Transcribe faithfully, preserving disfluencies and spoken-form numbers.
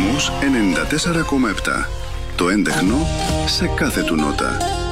Κοσμός ενενήντα τέσσερα κόμμα επτά. Το έντεχνο σε κάθε του νότα.